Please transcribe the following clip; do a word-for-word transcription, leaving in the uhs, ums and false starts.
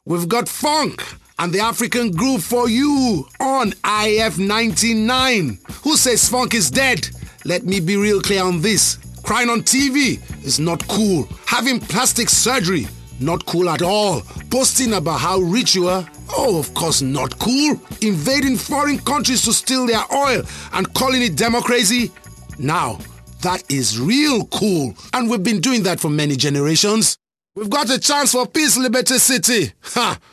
We've got funk and the African groove for you on I F ninety-nine. Who says funk is dead? Let me be real clear on this. Crying on T V is not cool. Having plastic surgery, not cool at all. Posting about how rich you are, oh, of course not cool. Invading foreign countries to steal their oil and calling it democracy, now that is real cool. And we've been doing that for many generations. We've got a chance for peace, liberty, city. Ha!